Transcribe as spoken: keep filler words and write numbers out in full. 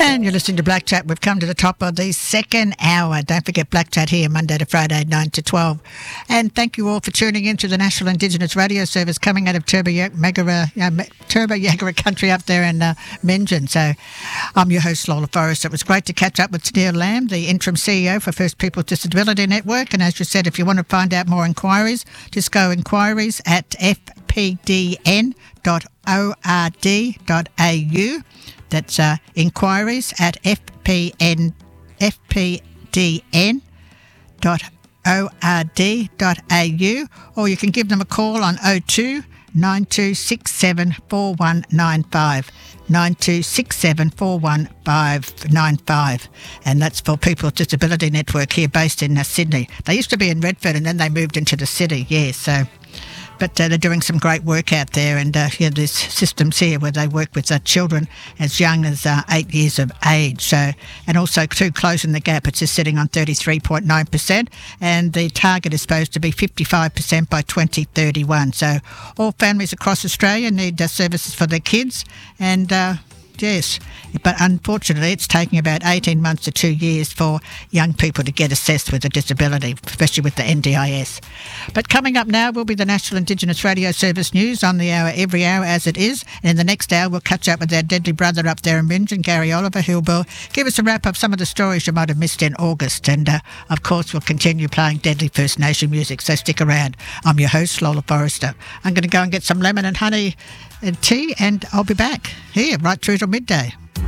And you're listening to Black Chat. We've come to the top of the second hour. Don't forget Black Chat here Monday to Friday, nine to twelve. And thank you all for tuning in to the National Indigenous Radio Service coming out of Turbo Yagara, uh, Turbo Yagara country up there in uh, Mengen. So I'm your host, Lola Forrest. It was great to catch up with Tennealle Lamb, the interim C E O for First Peoples Disability Network. And as you said, if you want to find out more inquiries, just go inquiries at f p d n dot org dot a u. That's uh, inquiries at f p n f p d n dot org dot a u, or you can give them a call on oh two, nine two six seven, four one nine five, nine two six seven, four one five nine five, and that's for People with Disability Network here based in uh, Sydney. They used to be in Redfern and then they moved into the city, yeah, so... But uh, they're doing some great work out there, and uh, yeah, there's systems here where they work with uh, children as young as uh, eight years of age. So, and also too, closing the gap, it's just sitting on thirty-three point nine percent, and the target is supposed to be fifty-five percent by twenty thirty-one. So, all families across Australia need uh, services for their kids, and. Uh, Yes, but unfortunately it's taking about eighteen months to two years for young people to get assessed with a disability, especially with the N D I S. But coming up now will be the National Indigenous Radio Service news on the hour, every hour as it is. And in the next hour we'll catch up with our deadly brother up there in Mengen, Gary Oliver, who will give us a wrap of some of the stories you might have missed in August. And uh, of course we'll continue playing deadly First Nation music, so stick around. I'm your host, Lola Forrester. I'm going to go and get some lemon and honey and tea, and I'll be back here right through till midday.